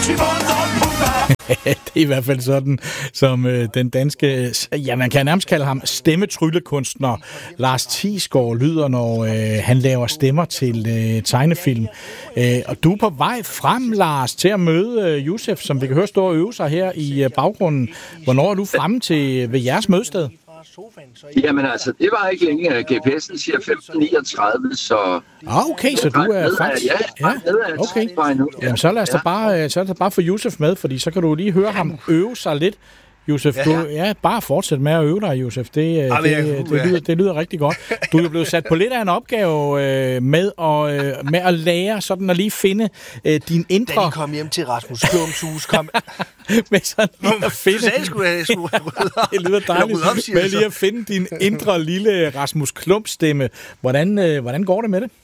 Det er i hvert fald sådan, som den danske, ja, man kan nærmest kalde ham stemmetryllekunstner Lars Thiesgaard lyder, når han laver stemmer til tegnefilm. Og du er på vej frem, Lars, til at møde Youssef, som vi kan høre stå og øve sig her i baggrunden. Hvornår er du fremme til ved jeres mødested? Jamen altså, det var ikke længe. GPS'en siger 15:39, så... Okay, så du er faktisk... Ja, okay. Jamen, så lad os da bare få Youssef med, fordi så kan du lige høre ham øve sig lidt. Youssef, bare fortsæt med at øve dig, Youssef. Det lyder rigtig godt. Du er jo blevet sat på lidt af en opgave med at lære, sådan at lige finde din indre... Da de kom hjem til Rasmus Klums hus, kom... med sådan at finde... Du sagde, skulle det lyder dejligt. Med lige at finde din indre lille Rasmus Klump-stemme. Hvordan går det med det?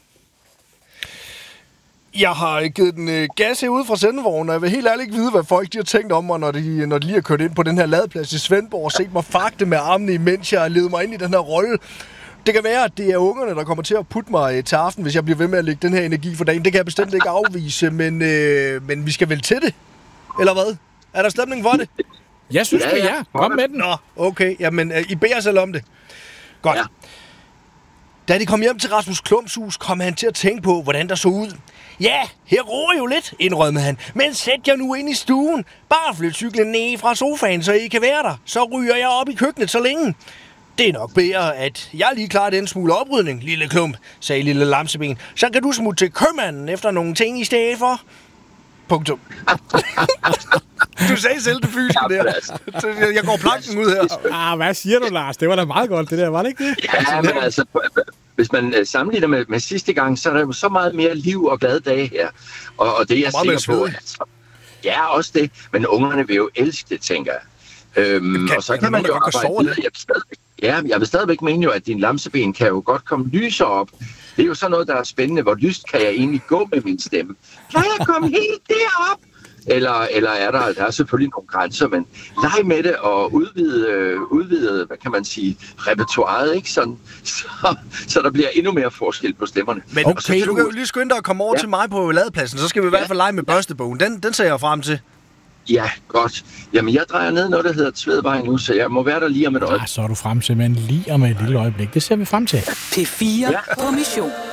Jeg har givet den gas herude fra sendevognen, og jeg vil helt ærligt ikke vide, hvad folk de har tænkt om mig, når de lige har kørt ind på den her ladeplads i Svendborg og set mig fakte med armene, imens jeg leder mig ind i den her rolle. Det kan være, at det er ungerne, der kommer til at putte mig til aften, hvis jeg bliver ved med at lægge den her energi for dagen. Det kan jeg bestemt ikke afvise, men vi skal vel til det? Eller hvad? Er der stemning for det? Jeg synes det, ja. Kom med den. Nå, okay. Jamen, I beder selv om det. Godt. Ja. Da de kom hjem til Rasmus Klums hus, kom han til at tænke på, hvordan der så ud. Ja, her roer jo lidt, indrømmede han. Men sæt jer nu ind i stuen. Bare flyt cyklen ned fra sofaen, så I kan være der. Så ryger jeg op i køkkenet så længe. Det er nok bedre, at jeg lige klarer den smule oprydning, lille klump, sagde lille lamseben. Så kan du smutte til købmanden efter nogle ting i stedet for. Punktum. Du sagde selv det fysiske der. Jeg går planken ud her. Hvad siger du, Lars? Det var da meget godt, det der. Var det ikke det? Ja, men altså, hvis man sammenligner med sidste gang, så er der jo så meget mere liv og glade dage her. Og det er jeg sikker på. Altså, ja, også det. Men ungerne vil jo elske det, tænker jeg. Og så kan man jo arbejde videre. Jeg vil stadigvæk mene jo, at din lamseben kan jo godt komme lyser op. Det er jo sådan noget, der er spændende. Hvor lyst kan jeg egentlig gå med min stemme? Kan jeg komme helt derop? Eller er der er selvfølgelig nogle grænser, men leg med det og udvide, hvad kan man sige, repertoiret, ikke? Sådan, så der bliver endnu mere forskel på stemmerne. Men okay, du kan jo lige skynde dig at komme over til mig på ladepladsen, så skal vi i hvert fald lege med børstebogen. Den ser jeg frem til. Ja, godt. Jamen, jeg drejer ned noget, der hedder Tvedvej nu, så jeg må være der lige om et øjeblik. Så er du frem til, men lige om et lille øjeblik. Det ser vi frem til. P4 på mission.